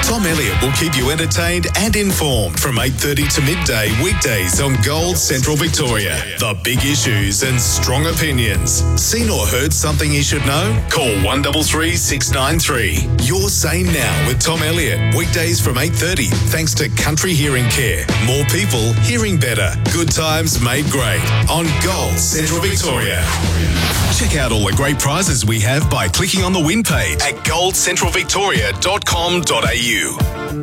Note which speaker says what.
Speaker 1: Tom Elliott will keep you entertained and informed from 8:30 to midday weekdays on Gold Central Victoria. The big issues and strong opinions. Seen or heard something you should know? Call 133 693. Your Say Now with Tom Elliott. Weekdays from 8:30 thanks to Country Hearing Care. More people hearing better. Good times made great on Gold Central Victoria. Check out all the great prizes we have by clicking on the win page at goldcentralvictoria.com.au.